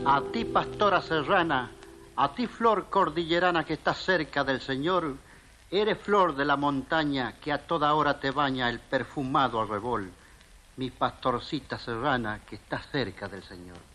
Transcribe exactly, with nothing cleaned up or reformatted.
A ti, pastora serrana, a ti, flor cordillerana que estás cerca del Señor, eres flor de la montaña que a toda hora te baña el perfumado arrebol, mi pastorcita serrana que está cerca del Señor.